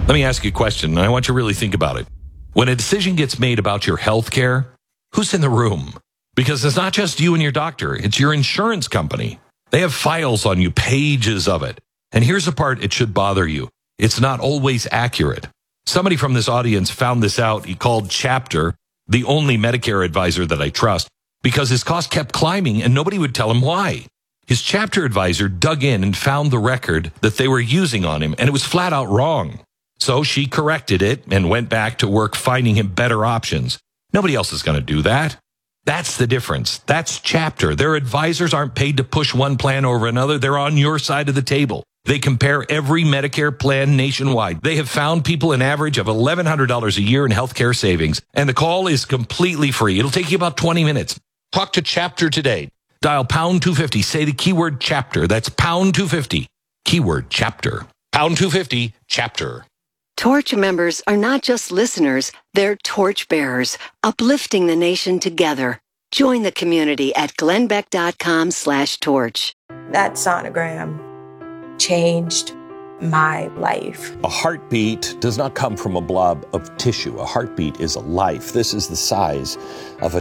Let me ask you a question, and I want you to really think about it. When a decision gets made about your health care, who's in the room? Because it's not just you and your doctor, it's your insurance company. They have files on you, pages of it. And here's the part it should bother you. It's not always accurate. Somebody from this audience found this out. He called Chapter, the only Medicare advisor that I trust, because his cost kept climbing and nobody would tell him why. His Chapter advisor dug in and found the record that they were using on him, and it was flat out wrong. So she corrected it and went back to work finding him better options. Nobody else is going to do that. That's the difference. That's Chapter. Their advisors aren't paid to push one plan over another. They're on your side of the table. They compare every Medicare plan nationwide. They have found people an average of $1,100 a year in healthcare savings, and the call is completely free. It'll take you about 20 minutes. Talk to Chapter today. Dial pound 250. Say the keyword Chapter. That's pound 250. Keyword Chapter. Pound 250 Chapter. Torch members are not just listeners, they're torch bearers, uplifting the nation together. Join the community at glennbeck.com/torch. That sonogram changed my life. A heartbeat does not come from a blob of tissue. A heartbeat is a life. This is the size of a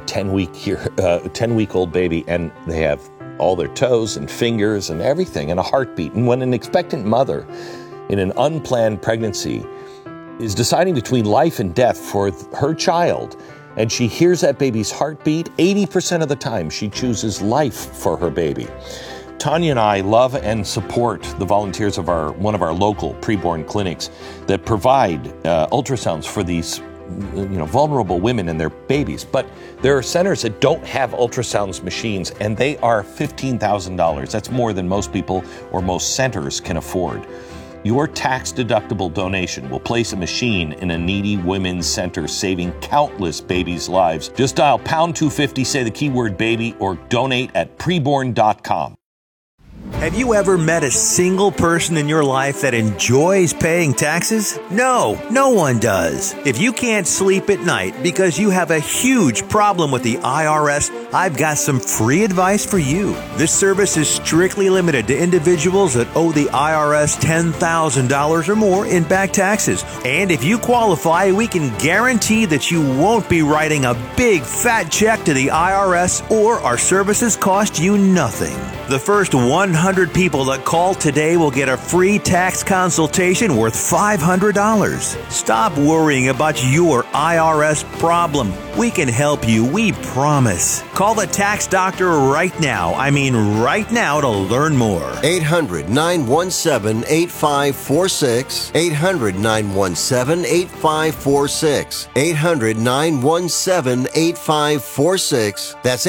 10-week-old baby, and they have all their toes and fingers and everything, and a heartbeat. And when an expectant mother in an unplanned pregnancy is deciding between life and death for her child, and she hears that baby's heartbeat, 80% of the time she chooses life for her baby. Tanya and I love and support the volunteers of one of our local preborn clinics that provide ultrasounds for these vulnerable women and their babies. But there are centers that don't have ultrasounds machines, and they are $15,000. That's more than most people or most centers can afford. Your tax-deductible donation will place a machine in a needy women's center, saving countless babies' lives. Just dial pound 250, say the keyword baby, or donate at preborn.com. Have you ever met a single person in your life that enjoys paying taxes? No, no one does. If you can't sleep at night because you have a huge problem with the IRS, I've got some free advice for you. This service is strictly limited to individuals that owe the IRS $10,000 or more in back taxes. And if you qualify, we can guarantee that you won't be writing a big fat check to the IRS, or our services cost you nothing. The first 100 people that call today will get a free tax consultation worth $500. Stop worrying about your IRS problem. We can help you, we promise. Call the tax doctor right now. I mean right now, to learn more. 800-917-8546. 800-917-8546. 800-917-8546. That's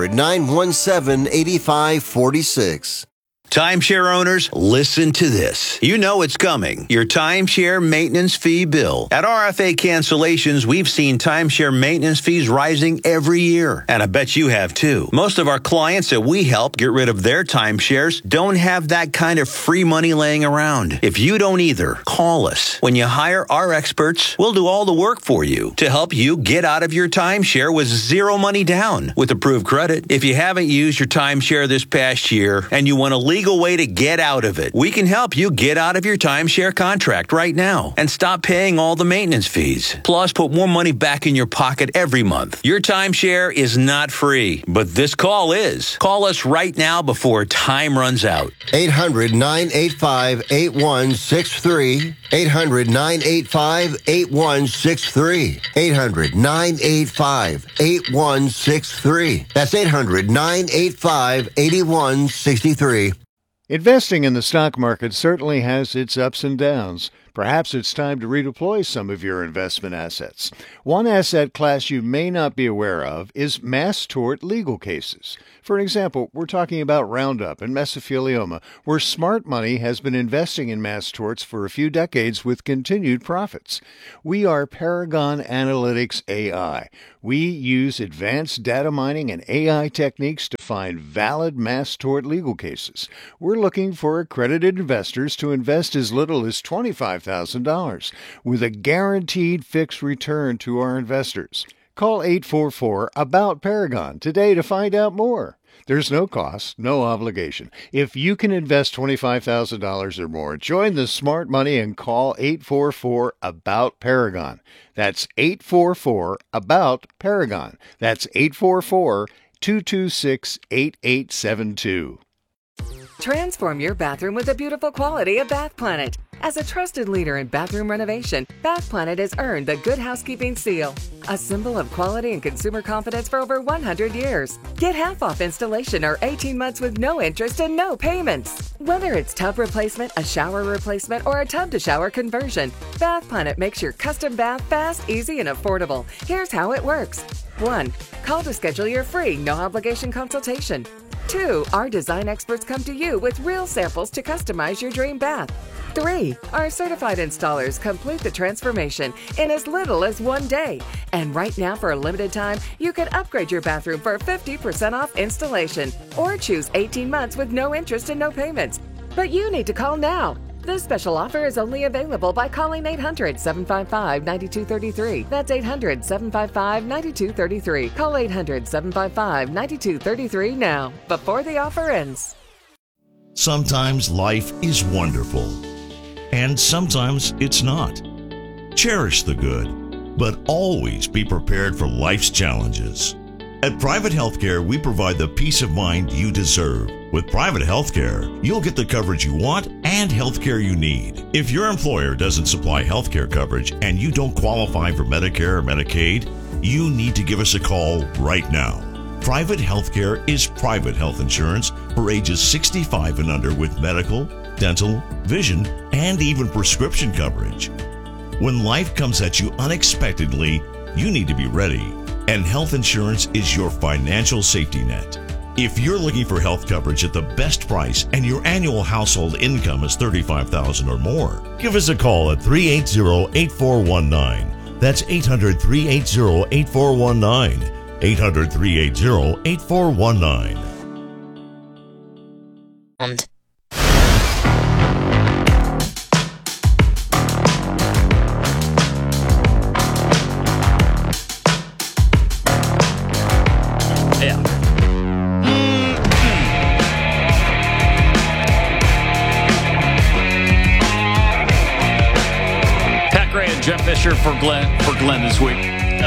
800-917-8546. Timeshare owners, listen to this. You know it's coming. Your timeshare maintenance fee bill. At RFA Cancellations, we've seen timeshare maintenance fees rising every year. And I bet you have too. Most of our clients that we help get rid of their timeshares don't have that kind of free money laying around. If you don't either, call us. When you hire our experts, we'll do all the work for you to help you get out of your timeshare with zero money down with approved credit. If you haven't used your timeshare this past year and you want to legal way to get out of it, we can help you get out of your timeshare contract right now and stop paying all the maintenance fees. Plus, put more money back in your pocket every month. Your timeshare is not free, but this call is. Call us right now before time runs out. 800-985-8163. 800-985-8163. 800-985-8163. That's 800-985-8163. Investing in the stock market certainly has its ups and downs. Perhaps it's time to redeploy some of your investment assets. One asset class you may not be aware of is mass tort legal cases. For example, we're talking about Roundup and mesothelioma, where smart money has been investing in mass torts for a few decades with continued profits. We are Paragon Analytics AI. We use advanced data mining and AI techniques to find valid mass tort legal cases. We're looking for accredited investors to invest as little as $25,000 with a guaranteed fixed return to our investors. Call 844-ABOUT-PARAGON today to find out more. There's no cost, no obligation. If you can invest $25,000 or more, join the smart money and call 844-ABOUT-PARAGON. That's 844-ABOUT-PARAGON. That's 844-226-8872. Transform your bathroom with the beautiful quality of Bath Planet. As a trusted leader in bathroom renovation, Bath Planet has earned the Good Housekeeping seal, a symbol of quality and consumer confidence for over 100 years. Get half off installation or 18 months with no interest and no payments. Whether it's tub replacement, a shower replacement, or a tub-to-shower conversion, Bath Planet makes your custom bath fast, easy, and affordable. Here's how it works. 1. Call to schedule your free, no-obligation consultation. 2. Our design experts come to you with real samples to customize your dream bath. 3. Our certified installers complete the transformation in as little as 1 day. And right now, for a limited time, you can upgrade your bathroom for 50% off installation or choose 18 months with no interest and no payments. But you need to call now. This special offer is only available by calling 800-755-9233. That's 800-755-9233. Call 800-755-9233 now, before the offer ends. Sometimes life is wonderful, and sometimes it's not. Cherish the good, but always be prepared for life's challenges. At Private Healthcare, we provide the peace of mind you deserve. With Private Healthcare, you'll get the coverage you want and healthcare you need. If your employer doesn't supply healthcare coverage and you don't qualify for Medicare or Medicaid, you need to give us a call right now. Private Healthcare is private health insurance for ages 65 and under with medical, dental, vision, and even prescription coverage. When life comes at you unexpectedly, you need to be ready. And health insurance is your financial safety net. If you're looking for health coverage at the best price and your annual household income is $35,000 or more, give us a call at 380-8419. That's 800-380-8419. 800-380-8419. Jeff Fisher for Glenn this week.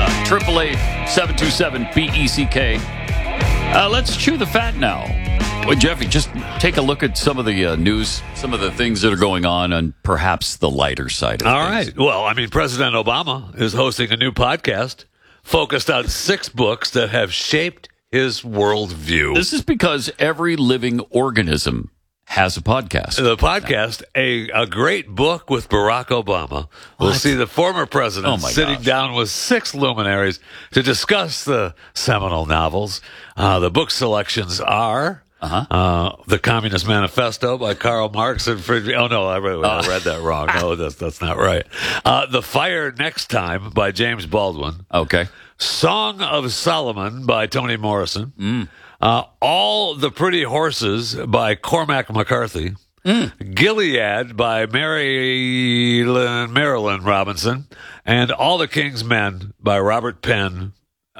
888-727-BECK. Let's chew the fat now. Well, Jeffy, just take a look at some of the news, some of the things that are going on perhaps the lighter side of things. All right. Well, I mean, President Obama is hosting a new podcast focused on 6 books that have shaped his worldview. This is because every living organism has a podcast. The podcast, a great book with Barack Obama. We'll see the former president sitting down with 6 luminaries to discuss the seminal novels. The book selections are The Communist Manifesto by Karl Marx and Friedrich. Oh, no, I read that wrong. No, that's not right. The Fire Next Time by James Baldwin. Okay. Song of Solomon by Toni Morrison. All the Pretty Horses by Cormac McCarthy. Gilead by Marilyn Robinson. And All the King's Men by Robert Penn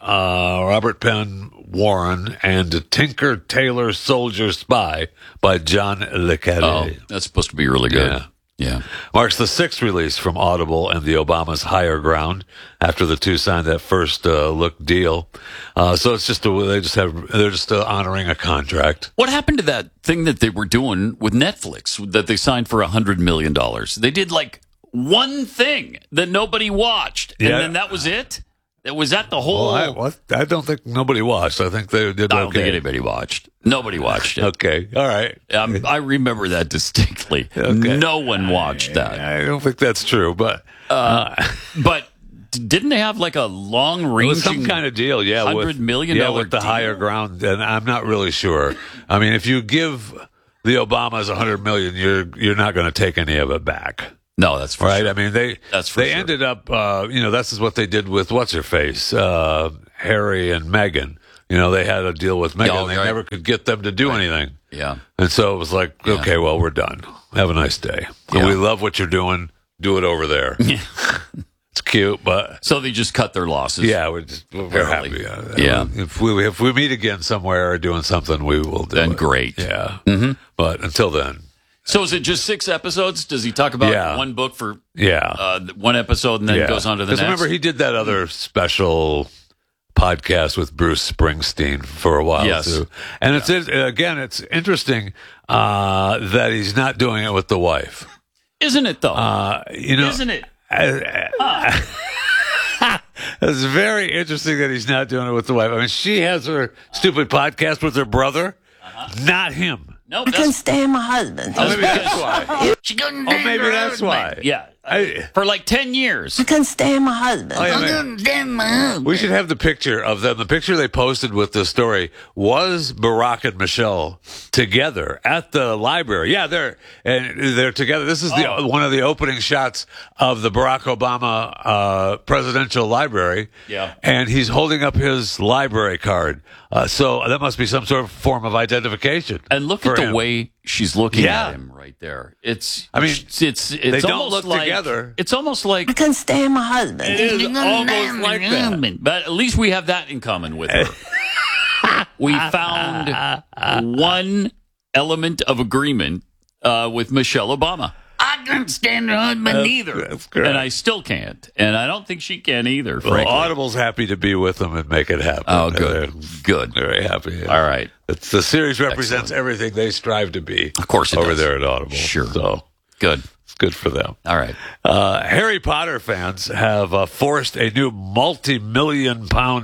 Warren, and Tinker, Tailor, Soldier, Spy by John Le Carre. Oh, that's supposed to be really good. Yeah. Marks the 6th release from Audible and the Obama's Higher Ground after the two signed that first look deal. So it's just they're just honoring a contract. What happened to that thing that they were doing with Netflix that they signed for $100 million? They did like one thing that nobody watched, and then that was it. Was that the whole? Well, I don't think nobody watched. I think they did. I don't think anybody watched. Nobody watched it. Okay, all right. I remember that distinctly. Okay. No one watched that. I don't think that's true, but didn't they have like a long-ranging some kind of deal? Yeah, $100 million with the deal? Higher Ground, and I'm not really sure. I mean, if you give the Obamas $100 million, you're not going to take any of it back. No, that's for right. Sure. I mean, they ended up, this is what they did with what's her face, Harry and Meghan. They had a deal with Meghan. They never could get them to do anything. Yeah. And so it was like, okay, well, we're done. Have a nice day. Yeah. We love what you're doing. Do it over there. It's cute, but so they just cut their losses. Yeah, we're happy. Yeah. If we meet again somewhere or doing something, we will do then it. Great. Yeah. Mm-hmm. But until then. So is it just 6 episodes? Does he talk about one book for one episode and then goes on to the next? Remember, he did that other special podcast with Bruce Springsteen for a while too. And it's interesting that he's not doing it with the wife. Isn't it though? Isn't it? It's very interesting that he's not doing it with the wife. I mean, she has her stupid podcast with her brother, not him. No, I couldn't stand my husband. Oh, maybe that's why. She couldn't stand maybe that's why. Yeah. For like 10 years. I couldn't stand my husband. Oh, yeah, I couldn't stand my husband. We should have the picture of them. The picture they posted with the story was Barack and Michelle together at the library. Yeah, they're together. This is one of the opening shots of the Barack Obama presidential library. Yeah. And he's holding up his library card. So that must be some sort of form of identification. And look at the way she's looking at him right there. It's they don't look like, together. It's almost like I couldn't stand my husband. It is almost like that. But at least we have that in common with her. We found one element of agreement with Michelle Obama. I couldn't stand her husband either. That's correct. And I still can't. And I don't think she can either, Well, frankly. Audible's happy to be with them and make it happen. Oh, good. Good. Very happy. Yeah. All right. The series represents everything they strive to be. Of course it over does. there at Audible. Sure. So good. It's good for them. All right. Harry Potter fans have forced a new multi-million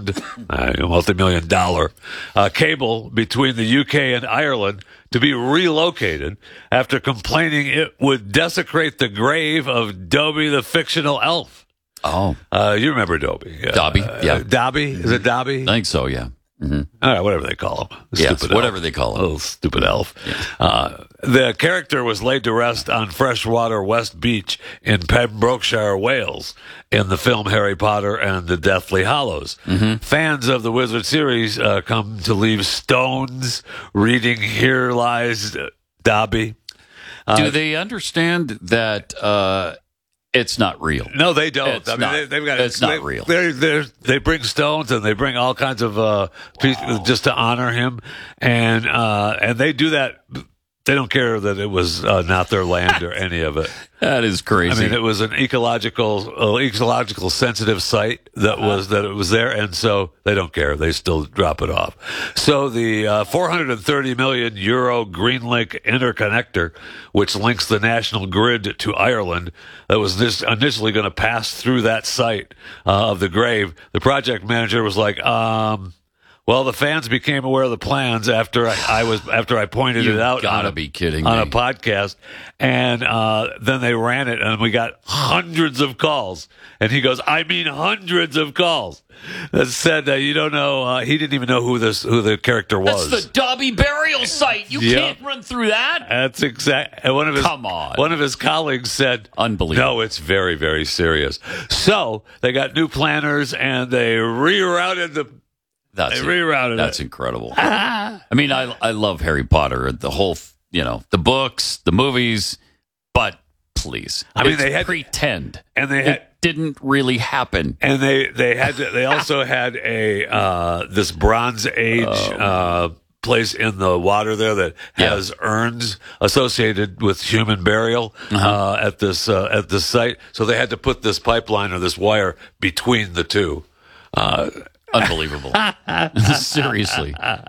dollar cable between the UK and Ireland to be relocated after complaining it would desecrate the grave of Dobby the fictional elf. Oh. You remember Dobby. Dobby, yeah. Dobby? Is it Dobby? I think so, yeah. Mm-hmm. All right, whatever they call him. Yes, Stupid whatever elf. they call him. Little stupid elf. Yes. The character was laid to rest on freshwater West Beach in Pembrokeshire, Wales, in the film Harry Potter and the Deathly Hallows. Mm-hmm. Fans of the Wizard series come to leave stones reading Here Lies Dobby. Do they understand that it's not real? No, they don't. It's I mean, not, they've got it's not real. They bring stones and they bring all kinds of pieces just to honor him, and they do that. They don't care that it was not their land or any of it. That is crazy. I mean, it was an ecological sensitive site that it was there, and so they don't care. They still drop it off. So the 430 million euro Greenlink interconnector, which links the national grid to Ireland, that was initially going to pass through that site of the grave. The project manager was like, well, the fans became aware of the plans after I pointed it out. Gotta be kidding me. On a podcast, and then they ran it, and we got hundreds of calls. And he goes, "I mean, hundreds of calls." That said, you don't know. He didn't even know who the character was. That's the Dobby burial site. You can't run through that. That's exact. And one of his colleagues said, "Unbelievable." No, it's very, very serious. So they got new planners, and they rerouted the. That's incredible. I mean, I love Harry Potter, the whole, the books, the movies, but please, they had pretend, and it didn't really happen. And they also had a this Bronze Age place in the water there that has urns associated with human burial at this site. So they had to put this pipeline or this wire between the two. Unbelievable. Seriously.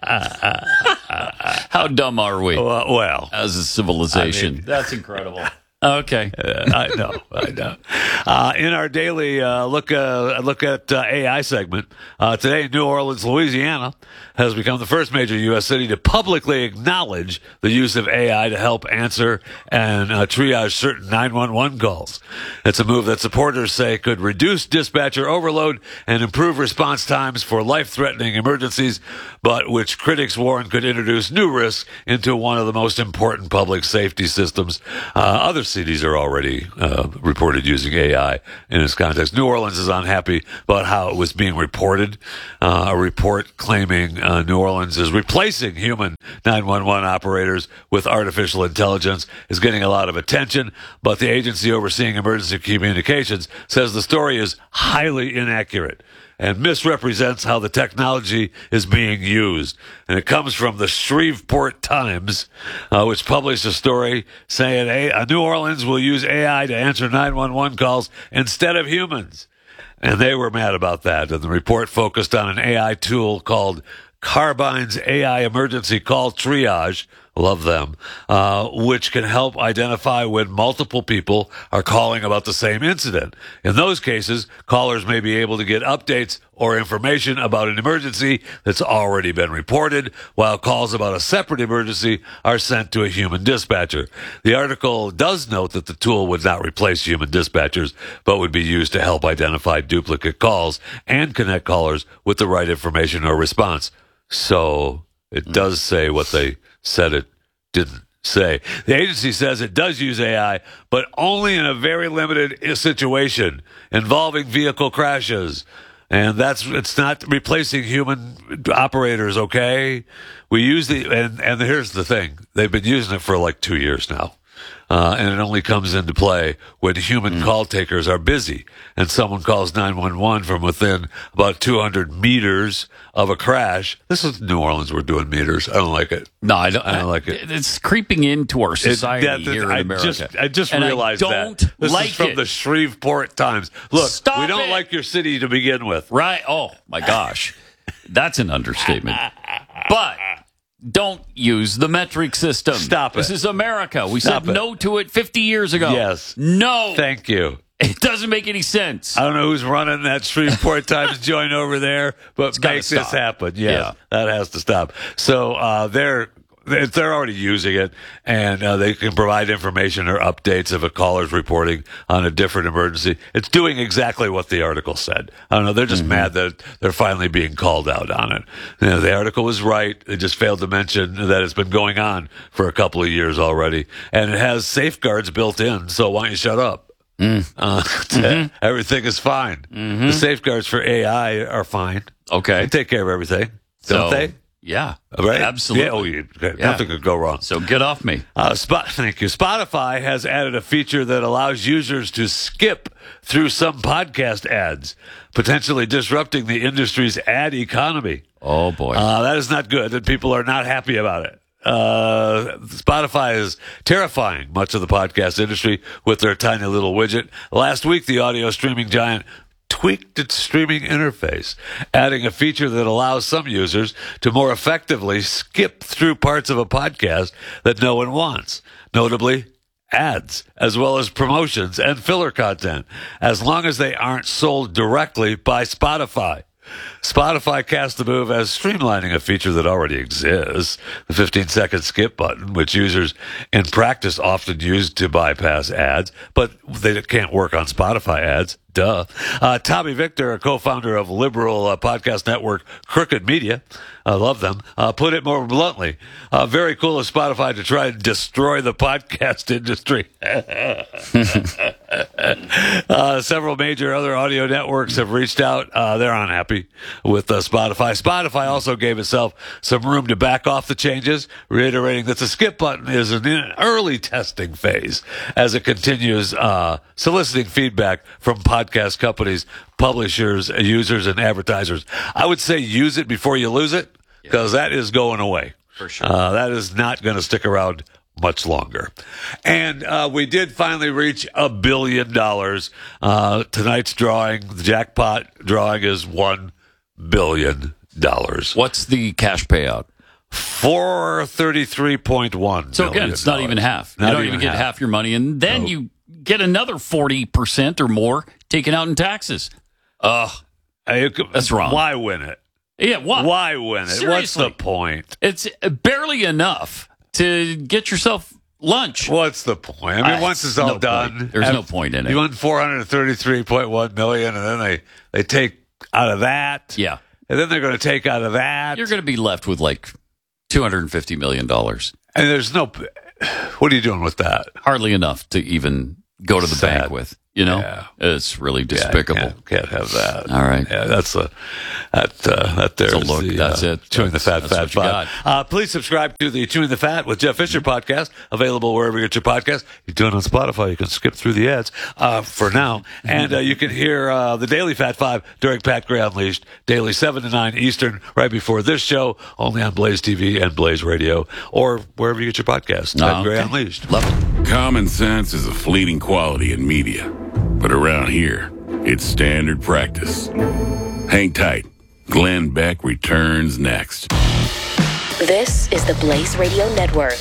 How dumb are we? Well, as a civilization. That's incredible. Okay. I know. In our daily look at AI segment, today New Orleans, Louisiana, has become the first major U.S. city to publicly acknowledge the use of AI to help answer and triage certain 911 calls. It's a move that supporters say could reduce dispatcher overload and improve response times for life-threatening emergencies, but which critics warn could introduce new risks into one of the most important public safety systems. Other cities are already reported using AI in this context. New Orleans is unhappy about how it was being reported. A report claiming New Orleans is replacing human 911 operators with artificial intelligence is getting a lot of attention, but the agency overseeing emergency communications says the story is highly inaccurate and misrepresents how the technology is being used. And it comes from the Shreveport Times, which published a story saying New Orleans will use AI to answer 911 calls instead of humans. And they were mad about that. And the report focused on an AI tool called Carbine's AI Emergency Call Triage, love them, which can help identify when multiple people are calling about the same incident. In those cases, callers may be able to get updates or information about an emergency that's already been reported, while calls about a separate emergency are sent to a human dispatcher. The article does note that the tool would not replace human dispatchers, but would be used to help identify duplicate calls and connect callers with the right information or response. So it does say what they said it didn't say. The agency says it does use AI, but only in a very limited situation involving vehicle crashes. And it's not replacing human operators, okay? We use and here's the thing. They've been using it for like 2 years now. And it only comes into play when human call takers are busy and someone calls 911 from within about 200 meters of a crash. This is New Orleans. We're doing meters. I don't like it. No, I don't like it. It's creeping into our society here in America. I just realized that. This is from the Shreveport Times. Look, we don't like your city to begin with. Right. Oh, my gosh. That's an understatement. But don't use the metric system. Stop it. This is America. We said no to it 50 years ago. Yes. No. Thank you. It doesn't make any sense. I don't know who's running that Shreveport Times joint over there, but make this happen. Yes, yeah, that has to stop. So they're already using it, and they can provide information or updates if a caller's reporting on a different emergency. It's doing exactly what the article said. I don't know. They're just mad that they're finally being called out on it. You know, the article was right. They just failed to mention that it's been going on for a couple of years already, and it has safeguards built in. So why don't you shut up? Everything is fine. The safeguards for AI are fine. Okay. They take care of everything, don't they? Yeah. Right? Absolutely. Nothing could go wrong. So get off me. Thank you. Spotify has added a feature that allows users to skip through some podcast ads, potentially disrupting the industry's ad economy. Oh, boy. That is not good, and people are not happy about it. Spotify is terrifying much of the podcast industry with their tiny little widget. Last week, the audio streaming giant tweaked its streaming interface, adding a feature that allows some users to more effectively skip through parts of a podcast that no one wants, notably ads, as well as promotions and filler content, as long as they aren't sold directly by Spotify. Spotify cast the move as streamlining a feature that already exists, the 15-second skip button, which users in practice often use to bypass ads, but they can't work on Spotify ads. Duh. Tommy Victor, a co-founder of liberal podcast network Crooked Media, I love them, put it more bluntly. Very cool of Spotify to try and destroy the podcast industry. Several major other audio networks have reached out. They're unhappy with Spotify. Spotify also gave itself some room to back off the changes, reiterating that the skip button is in an early testing phase as it continues soliciting feedback from podcast companies, publishers, users, and advertisers. I would say use it before you lose it, because that is going away. For sure. That is not going to stick around much longer. And we did finally reach $1 billion. Tonight's drawing, the jackpot drawing, is $1 billion. What's the cash payout? 433.1. So again, it's not even half. You don't even get half your money, and then you get another 40% or more taken out in taxes. That's wrong. Why win it? Yeah, why win it? Seriously. What's the point? It's barely enough to get yourself lunch. What's the point? I mean, once it's all done, there's no point in it. You won $433.1 million, and then they take out of that. Yeah. And then they're going to take out of that. You're going to be left with like $250 million. And there's no, what are you doing with that? Hardly enough to even go to the Sad. bank with. You know, it's really despicable. Can't have that. All right. Yeah, that's that there's a look. That's it. Chewing the Fat That's what you Five. Please subscribe to the Chewing the Fat with Jeff Fisher podcast, available wherever you get your podcast. You do it on Spotify. You can skip through the ads for now. And you can hear the Daily Fat Five during Pat Gray Unleashed, daily 7 to 9 Eastern, right before this show, only on Blaze TV and Blaze Radio, or wherever you get your podcast. Pat Gray Unleashed. Love it. Common sense is a fleeting quality in media. But around here, it's standard practice. Hang tight. Glenn Beck returns next. This is the Blaze Radio Network.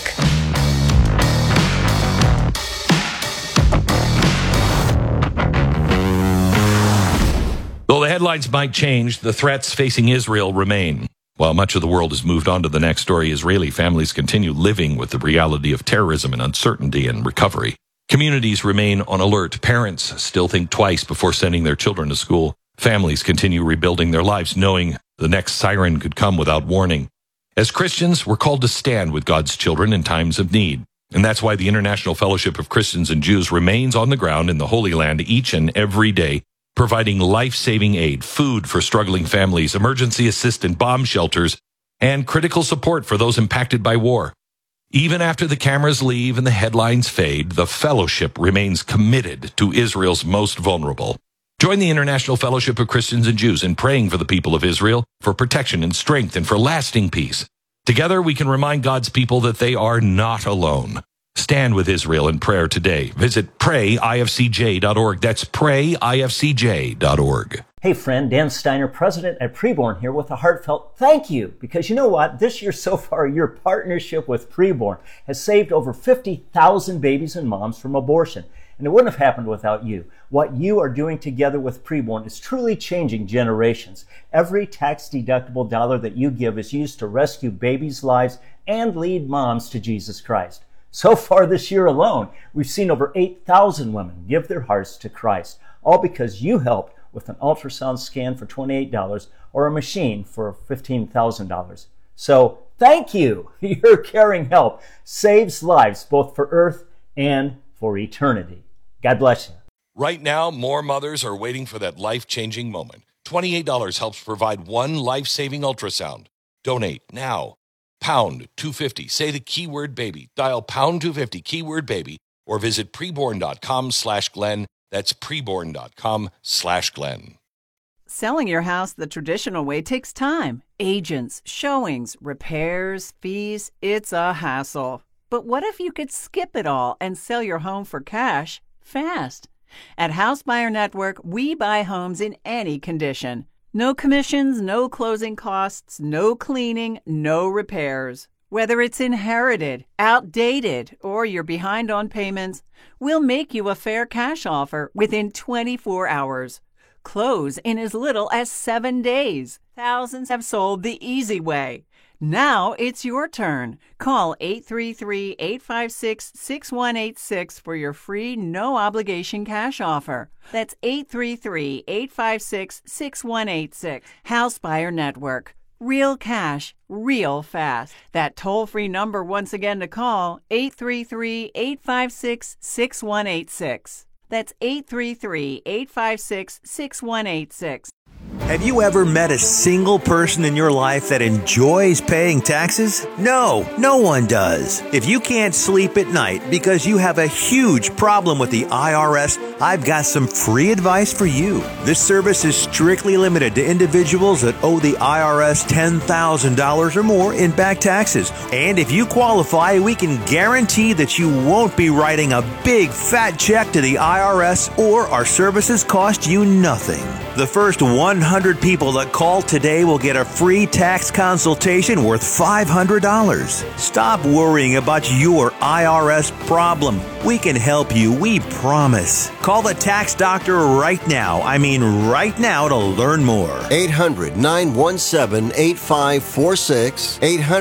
Though the headlines might change, the threats facing Israel remain. While much of the world has moved on to the next story, Israeli families continue living with the reality of terrorism and uncertainty and recovery. Communities remain on alert. Parents still think twice before sending their children to school. Families continue rebuilding their lives, knowing the next siren could come without warning. As Christians, we're called to stand with God's children in times of need. And that's why the International Fellowship of Christians and Jews remains on the ground in the Holy Land each and every day, providing life-saving aid, food for struggling families, emergency assistance, bomb shelters, and critical support for those impacted by war. Even after the cameras leave and the headlines fade, the fellowship remains committed to Israel's most vulnerable. Join the International Fellowship of Christians and Jews in praying for the people of Israel, for protection and strength and for lasting peace. Together, we can remind God's people that they are not alone. Stand with Israel in prayer today. Visit prayifcj.org. That's prayifcj.org. Hey friend, Dan Steiner, president at Preborn here with a heartfelt thank you. Because you know what? This year so far, your partnership with Preborn has saved over 50,000 babies and moms from abortion. And it wouldn't have happened without you. What you are doing together with Preborn is truly changing generations. Every tax-deductible dollar that you give is used to rescue babies' lives and lead moms to Jesus Christ. So far this year alone, we've seen over 8,000 women give their hearts to Christ, all because you helped with an ultrasound scan for $28 or a machine for $15,000. So thank you. Your caring help saves lives both for Earth and for eternity. God bless you. Right now, more mothers are waiting for that life-changing moment. $28 helps provide one life-saving ultrasound. Donate now. Pound 250. Say the keyword baby. Dial pound 250 keyword baby or visit preborn.com/Glenn. That's preborn.com/Glenn. Selling your house the traditional way takes time. Agents, showings, repairs, fees. It's a hassle. But what if you could skip it all and sell your home for cash fast? At House Buyer Network, we buy homes in any condition. No commissions, no closing costs, no cleaning, no repairs. Whether it's inherited, outdated, or you're behind on payments, we'll make you a fair cash offer within 24 hours. Close in as little as 7 days. Thousands have sold the easy way. Now it's your turn. Call 833-856-6186 for your free, no-obligation cash offer. That's 833-856-6186. House Buyer Network. Real cash, real fast. That toll-free number once again to call, 833-856-6186. That's 833-856-6186. Have you ever met a single person in your life that enjoys paying taxes? No, no one does. If you can't sleep at night because you have a huge problem with the IRS, I've got some free advice for you. This service is strictly limited to individuals that owe the IRS $10,000 or more in back taxes. And if you qualify, we can guarantee that you won't be writing a big fat check to the IRS, or our services cost you nothing. The first 100 people that call today will get a free tax consultation worth $500. Stop worrying about your IRS problem. We can help you, we promise. Call the tax doctor right now. I mean right now, to learn more. 800-917-8546.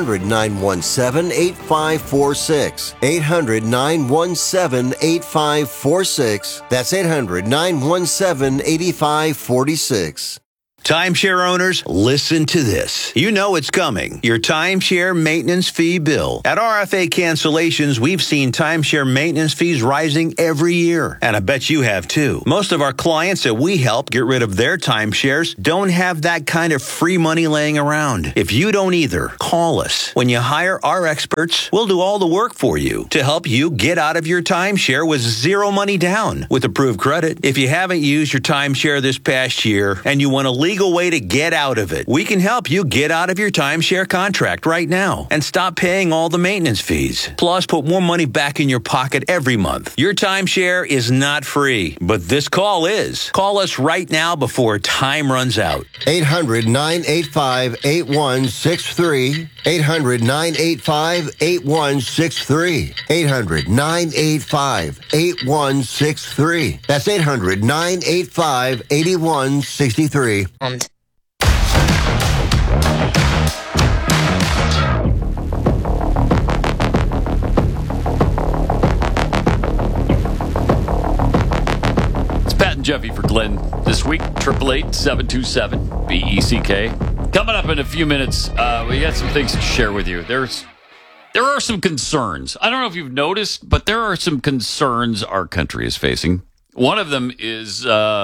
800-917-8546. 800-917-8546. That's 800-917-8546. Timeshare owners, listen to this. You know it's coming. Your timeshare maintenance fee bill. At RFA Cancellations, we've seen timeshare maintenance fees rising every year. And I bet you have too. Most of our clients that we help get rid of their timeshares don't have that kind of free money laying around. If you don't either, call us. When you hire our experts, we'll do all the work for you to help you get out of your timeshare with zero money down with approved credit. If you haven't used your timeshare this past year and you want a legal way to get out of it, we can help you get out of your timeshare contract right now and stop paying all the maintenance fees. Plus, put more money back in your pocket every month. Your timeshare is not free, but this call is. Call us right now before time runs out. 800-985-8163. 800-985-8163. 800-985-8163. That's 800-985-8163. It's Pat and Jeffy for Glenn this week. 888-727-BECK. Coming up in a few minutes, we got some things to share with you. There are some concerns. I don't know if you've noticed, but there are some concerns our country is facing. One of them is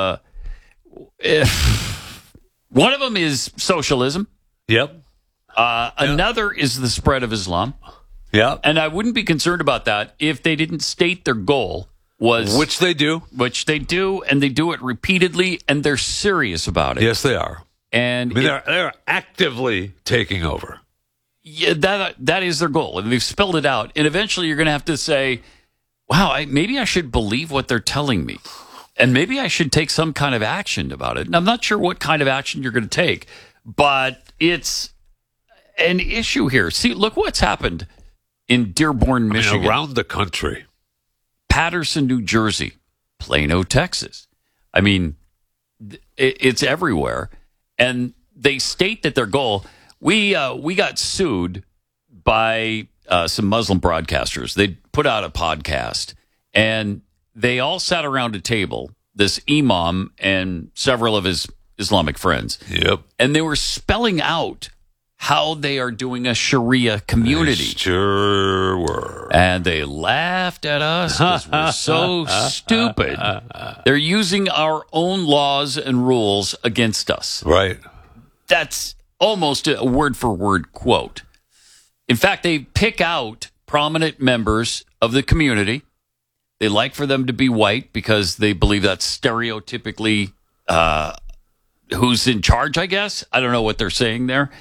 socialism. Yep. Another is the spread of Islam. Yep. And I wouldn't be concerned about that if they didn't state their goal was... Which they do, and they do it repeatedly, and they're serious about it. Yes, they are. And they're actively taking over. Yeah, that is their goal, and they've spelled it out. And eventually, you're going to have to say, "Wow, maybe I should believe what they're telling me, and maybe I should take some kind of action about it." And I'm not sure what kind of action you're going to take, but it's an issue here. See, look what's happened in Dearborn, Michigan, around the country, Patterson, New Jersey, Plano, Texas. I mean, it's everywhere. And they state that their goal, we got sued by some Muslim broadcasters. They put out a podcast, and they all sat around a table, this imam and several of his Islamic friends. Yep. And they were spelling out how they are doing a Sharia community. They sure were. And they laughed at us because we're so stupid. They're using our own laws and rules against us. Right. That's almost a word-for-word quote. In fact, they pick out prominent members of the community. They like for them to be white because they believe that's stereotypically who's in charge, I guess. I don't know what they're saying there.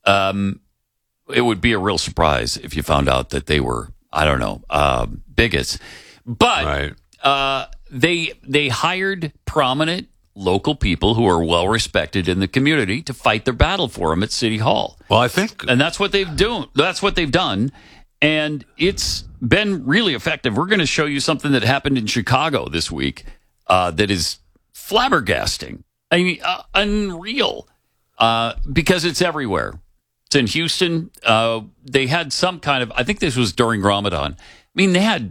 It would be a real surprise if you found out that they were, I don't know, bigots. But they hired prominent local people who are well respected in the community to fight their battle for them at City Hall. Well, I think, and that's what they've done. That's what they've done, and it's been really effective. We're going to show you something that happened in Chicago this week that is flabbergasting. I mean, unreal, because it's everywhere. It's in Houston. They had some kind of, I think this was during Ramadan. I mean, they had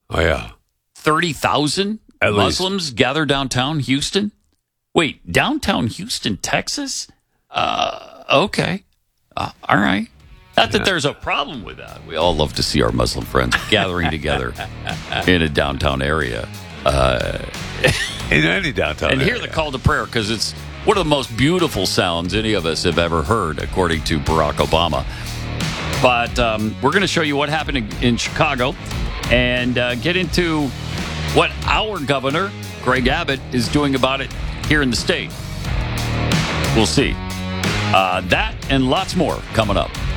30,000 Muslims gather downtown Houston. Wait, downtown Houston, Texas? Okay. All right. Not that there's a problem with that. We all love to see our Muslim friends gathering together in a downtown area. In any downtown and area. hear the call to prayer, because it's one of the most beautiful sounds any of us have ever heard, according to Barack Obama. But we're going to show you what happened in Chicago and get into what our governor, Greg Abbott, is doing about it here in the state. We'll see. That and lots more coming up.